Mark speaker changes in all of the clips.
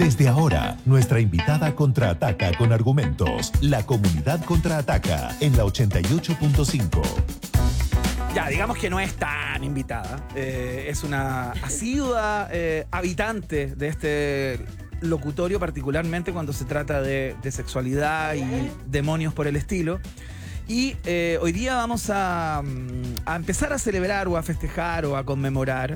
Speaker 1: Desde ahora, nuestra invitada contraataca con argumentos. La comunidad contraataca en la 88.5.
Speaker 2: Ya, digamos que no es tan invitada. Es una asidua habitante de este locutorio, particularmente cuando se trata de sexualidad y demonios por el estilo. Y hoy día vamos a empezar a celebrar o a festejar o a conmemorar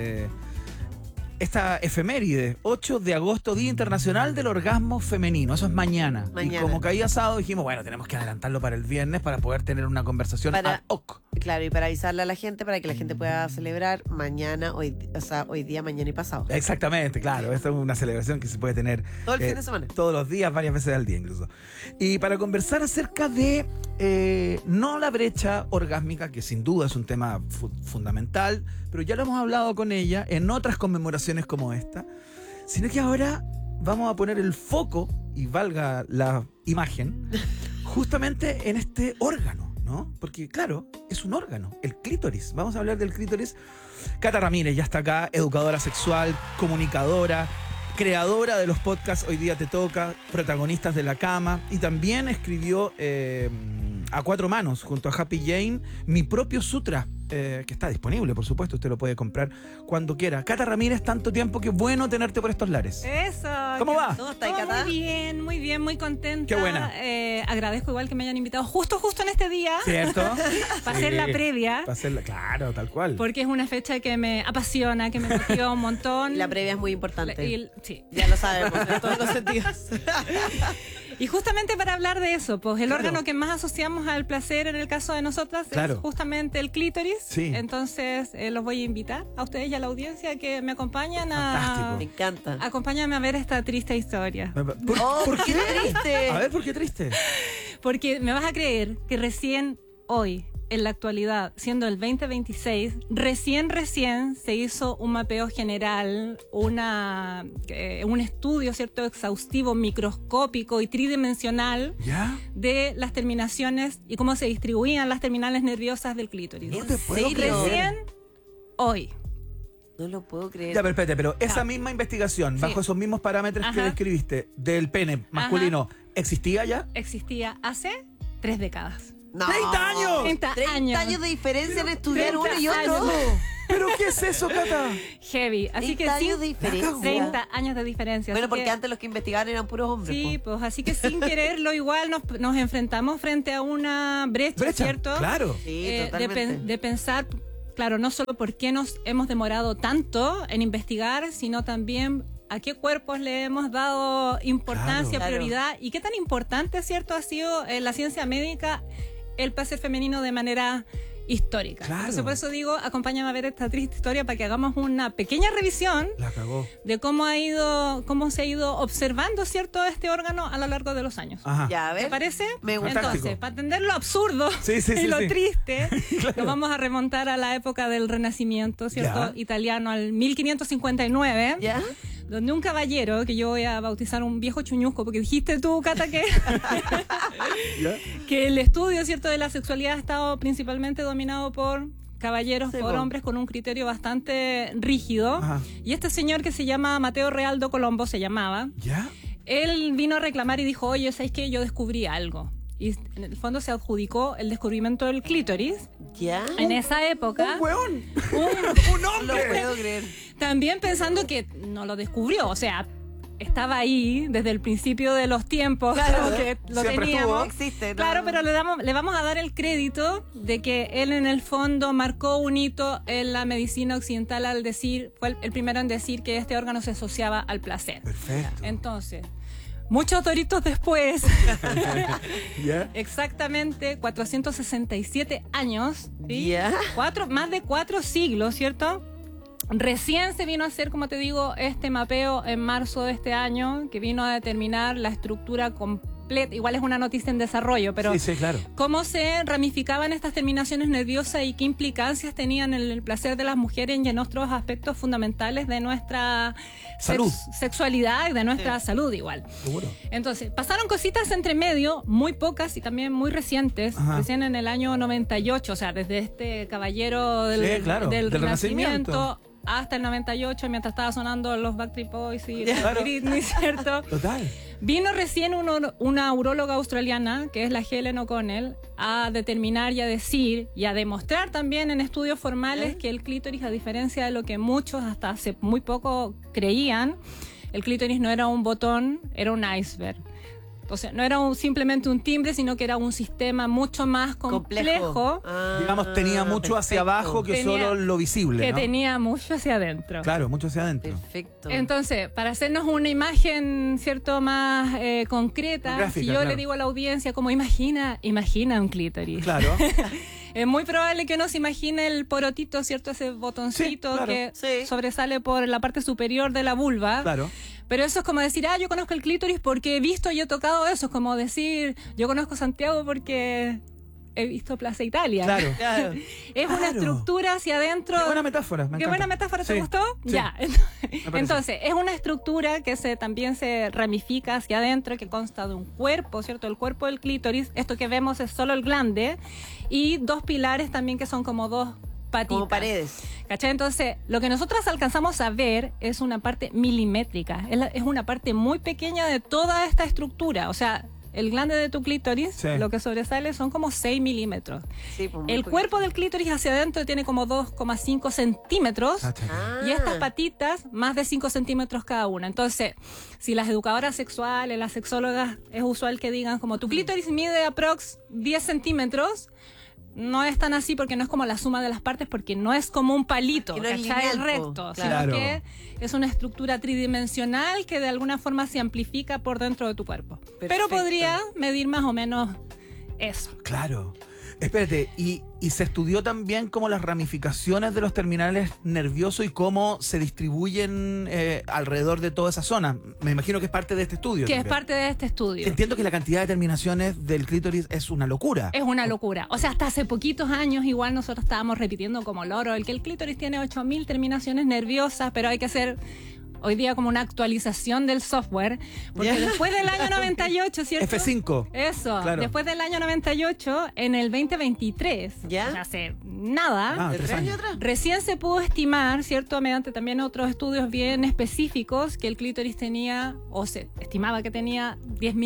Speaker 2: esta efeméride, 8 de agosto, Día Internacional del Orgasmo Femenino. Eso es mañana. Y como caía sábado, dijimos, bueno, tenemos que adelantarlo para el viernes para poder tener una conversación ad hoc.
Speaker 3: Claro, y para avisarle a la gente, para que la gente pueda celebrar mañana, hoy día, mañana y pasado.
Speaker 2: Exactamente, claro. Esta es una celebración que se puede tener
Speaker 3: todo el fin de semana.
Speaker 2: Todos los días, varias veces al día incluso. Y para conversar acerca de no la brecha orgásmica, que sin duda es un tema fundamental, pero ya lo hemos hablado con ella en otras conmemoraciones como esta, sino que ahora vamos a poner el foco, y valga la imagen, justamente en este órgano, ¿no? Porque, claro, es un órgano, el clítoris. Vamos a hablar del clítoris. Cata Ramírez ya está acá, educadora sexual, comunicadora, creadora de los podcasts Hoy Día Te Toca, protagonistas de la cama, y también escribió a cuatro manos, junto a Happy Jane, Mi Propio Sutra, que está disponible, por supuesto, usted lo puede comprar cuando quiera. Cata Ramírez, tanto tiempo, qué bueno tenerte por estos lares.
Speaker 4: Eso.
Speaker 2: ¿Cómo va?
Speaker 3: ¿Cómo está, Cata?
Speaker 4: Muy bien, muy contenta.
Speaker 2: Qué buena.
Speaker 4: Agradezco igual que me hayan invitado justo en este día.
Speaker 2: ¿Cierto?
Speaker 4: Para hacer la previa.
Speaker 2: Para hacerla, claro, tal cual.
Speaker 4: Porque es una fecha que me apasiona, que me motiva un montón.
Speaker 3: La previa es muy importante.
Speaker 4: Sí.
Speaker 3: Ya lo sabemos, en todos los sentidos.
Speaker 4: Y justamente para hablar de eso, pues el órgano que más asociamos al placer en el caso de nosotras es justamente el clítoris.
Speaker 2: Sí.
Speaker 4: Entonces los voy a invitar a ustedes y a la audiencia que me acompañan
Speaker 2: Fantástico.
Speaker 3: Me encanta.
Speaker 4: Acompáñame a ver esta triste historia.
Speaker 2: ¿Por qué
Speaker 3: triste?
Speaker 2: A ver, ¿por qué triste?
Speaker 4: Porque me vas a creer que recién hoy, en la actualidad, siendo el 2026, recién se hizo un mapeo general, un estudio, ¿cierto?, exhaustivo, microscópico y tridimensional de las terminaciones y cómo se distribuían las terminales nerviosas del clítoris.
Speaker 2: No te puedo creer.
Speaker 4: Recién hoy.
Speaker 3: No lo puedo creer.
Speaker 2: Ya, pero espérate, pero esa misma investigación, bajo esos mismos parámetros que describiste, del pene masculino, ¿existía ya?
Speaker 4: Existía hace 3 décadas.
Speaker 3: No.
Speaker 2: 30 años.
Speaker 3: 30 años de diferencia en estudiar uno y otro.
Speaker 2: ¿Pero qué es eso, Cata?
Speaker 4: Heavy. Así que
Speaker 3: 30 años de diferencia.
Speaker 4: 30 años de diferencia.
Speaker 3: Bueno,
Speaker 4: así
Speaker 3: porque
Speaker 4: que,
Speaker 3: antes los que investigaban eran puros hombres.
Speaker 4: Sí, pues así que sin quererlo igual nos enfrentamos frente a una brecha, ¿cierto?
Speaker 2: Claro.
Speaker 3: Sí, totalmente.
Speaker 4: De pensar, claro, no solo por qué nos hemos demorado tanto en investigar, sino también a qué cuerpos le hemos dado importancia, prioridad, y qué tan importante, ¿cierto?, ha sido la ciencia médica el placer femenino de manera histórica.
Speaker 2: Claro.
Speaker 4: Entonces, por eso digo, acompáñame a ver esta triste historia para que hagamos una pequeña revisión de cómo se ha ido observando, ¿cierto?, este órgano a lo largo de los años.
Speaker 2: Ajá.
Speaker 3: Ya, a ver.
Speaker 4: ¿Te parece?
Speaker 3: Me gusta.
Speaker 4: Entonces, para entender lo absurdo y lo triste, nos vamos a remontar a la época del Renacimiento, ¿cierto?, italiano, al 1559.
Speaker 3: ¿Ya?
Speaker 4: Donde un caballero, que yo voy a bautizar un viejo chuñusco, porque dijiste tú, Cata, que el estudio, ¿cierto?, de la sexualidad ha estado principalmente dominado por caballeros, por hombres con un criterio bastante rígido.
Speaker 2: Ajá.
Speaker 4: Y este señor, que se llama Mateo Realdo Colombo, se llamaba, él vino a reclamar y dijo, oye, ¿sabes qué? Yo descubrí algo. Y en el fondo se adjudicó el descubrimiento del clítoris.
Speaker 3: ¿Ya?
Speaker 4: En esa época.
Speaker 2: ¡Un hueón! ¡Un hombre!
Speaker 3: No lo puedo creer.
Speaker 4: También pensando que no lo descubrió, o sea, estaba ahí desde el principio de los tiempos,
Speaker 3: claro,
Speaker 4: que lo
Speaker 2: siempre
Speaker 4: teníamos.
Speaker 3: Existe, ¿no?
Speaker 4: Claro, pero le vamos a dar el crédito de que él en el fondo marcó un hito en la medicina occidental al decir, fue el primero en decir que este órgano se asociaba al placer.
Speaker 2: Perfecto.
Speaker 4: Entonces, muchos doritos después, exactamente 467 años, ¿sí? Más de 4 siglos, ¿cierto? Recién se vino a hacer, como te digo, este mapeo en marzo de este año, que vino a determinar la estructura completa. Igual es una noticia en desarrollo, pero
Speaker 2: sí, claro.
Speaker 4: Cómo se ramificaban estas terminaciones nerviosas y qué implicancias tenían en el placer de las mujeres y en otros aspectos fundamentales de nuestra
Speaker 2: salud,
Speaker 4: sexualidad y de nuestra salud igual.
Speaker 2: Seguro.
Speaker 4: Entonces, pasaron cositas entre medio, muy pocas y también muy recientes. Recién en el año 98, o sea, desde este caballero del Renacimiento hasta el 98, mientras estaba sonando los Backstreet Boys y
Speaker 2: Claro.
Speaker 4: Britney, ¿cierto?
Speaker 2: Total.
Speaker 4: Vino recién una uróloga australiana, que es la Helen O'Connell, a determinar y a decir y a demostrar también en estudios formales que el clítoris, a diferencia de lo que muchos hasta hace muy poco creían, el clítoris no era un botón, era un iceberg. Entonces, no era simplemente un timbre, sino que era un sistema mucho más complejo
Speaker 2: Digamos, tenía mucho hacia abajo que
Speaker 4: Tenía-
Speaker 2: solo lo visible,
Speaker 4: que
Speaker 2: ¿no?
Speaker 4: tenía mucho hacia adentro.
Speaker 2: Claro, mucho hacia adentro.
Speaker 3: Perfecto.
Speaker 4: Entonces, para hacernos una imagen, ¿cierto?, más concreta,
Speaker 2: Gráfica,
Speaker 4: si yo
Speaker 2: claro.
Speaker 4: le digo a la audiencia como imagina un clítoris.
Speaker 2: Claro.
Speaker 4: Es muy probable que no se imagine el porotito, ¿cierto? Ese botoncito
Speaker 2: Sí, claro.
Speaker 4: que
Speaker 3: Sí.
Speaker 4: sobresale por la parte superior de la vulva.
Speaker 2: Claro.
Speaker 4: Pero eso es como decir, yo conozco el clítoris porque he visto y he tocado eso. Es como decir, yo conozco Santiago porque he visto Plaza Italia.
Speaker 2: Claro.
Speaker 3: Claro.
Speaker 4: Es una
Speaker 2: Claro.
Speaker 4: estructura hacia adentro.
Speaker 2: Qué buena metáfora. me
Speaker 4: ¿Qué
Speaker 2: encanta.
Speaker 4: buena metáfora? ¿Te
Speaker 2: Sí,
Speaker 4: gustó?
Speaker 2: sí.
Speaker 4: Ya.
Speaker 2: parece.
Speaker 4: Entonces, es una estructura que también se ramifica hacia adentro, que consta de un cuerpo, ¿cierto? El cuerpo del clítoris. Esto que vemos es solo el glande. Y dos pilares también que son como dos patitas.
Speaker 3: Como paredes.
Speaker 4: ¿Cachai? Entonces, lo que nosotros alcanzamos a ver es una parte milimétrica. Es una parte muy pequeña de toda esta estructura. O sea, el glande de tu clítoris,
Speaker 2: Sí.
Speaker 4: lo que sobresale son como 6 milímetros.
Speaker 3: Sí, pues, muy
Speaker 4: El
Speaker 3: poquito.
Speaker 4: cuerpo del clítoris hacia adentro tiene como 2,5 centímetros.
Speaker 2: Cáchate.
Speaker 4: Y estas patitas, más de 5 centímetros cada una. Entonces, si las educadoras sexuales, las sexólogas, es usual que digan como tu clítoris mide aprox 10 centímetros, no es tan así porque no es como la suma de las partes, porque no es como un palito,
Speaker 3: Que no es
Speaker 4: ¿cachai?
Speaker 3: lineal, po,
Speaker 4: recto,
Speaker 3: claro.
Speaker 4: sino que es una estructura tridimensional que de alguna forma se amplifica por dentro de tu cuerpo. Pero
Speaker 3: Perfecto.
Speaker 4: podría medir más o menos eso.
Speaker 2: Claro. Espérate, y se estudió también como las ramificaciones de los terminales nerviosos y cómo se distribuyen alrededor de toda esa zona. Me imagino que es parte de este estudio.
Speaker 4: Que es
Speaker 2: también.
Speaker 4: parte de este estudio.
Speaker 2: Entiendo que la cantidad de terminaciones del clítoris es una locura.
Speaker 4: Es una locura. O sea, hasta hace poquitos años igual nosotros estábamos repitiendo como loro el que el clítoris tiene 8.000 terminaciones nerviosas, pero hay que hacer hoy día como una actualización del software, porque después del año 98, ¿cierto?
Speaker 2: F5.
Speaker 4: Eso,
Speaker 2: Claro.
Speaker 4: después del año 98, en el 2023,
Speaker 3: ¿Ya?
Speaker 4: o sea, hace nada,
Speaker 2: Ah, 3 años.
Speaker 3: atrás?
Speaker 4: recién se pudo estimar, ¿cierto? Mediante también otros estudios bien específicos, que el clítoris tenía, o se estimaba que tenía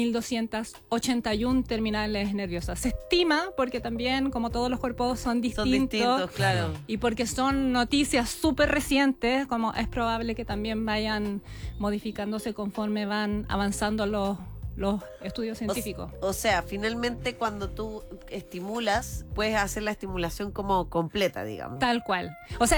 Speaker 4: 10.281 terminales nerviosas. Se estima porque también, como todos los cuerpos son distintos,
Speaker 3: Son distintos, claro.
Speaker 4: y porque son noticias súper recientes, como es probable que también vayan modificándose conforme van avanzando los estudios científicos.
Speaker 3: O sea, finalmente cuando tú estimulas, puedes hacer la estimulación como completa, digamos.
Speaker 4: Tal cual. O sea,